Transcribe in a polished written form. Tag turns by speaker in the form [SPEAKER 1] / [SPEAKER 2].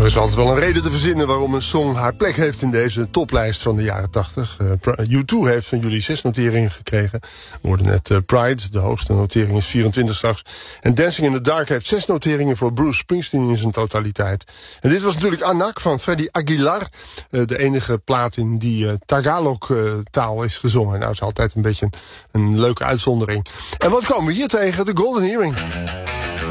[SPEAKER 1] Er is altijd wel een reden te verzinnen waarom een song haar plek heeft in deze toplijst van de jaren 80. U2 heeft van jullie 6 noteringen gekregen. We hoorden net Pride, de hoogste notering is 24 straks. En Dancing in the Dark heeft 6 noteringen voor Bruce Springsteen in zijn totaliteit. En dit was natuurlijk Anak van Freddy Aguilar. De enige plaat in die Tagalog-taal is gezongen. Nou, is altijd een beetje een leuke uitzondering. En wat komen we hier tegen? De Golden Earring.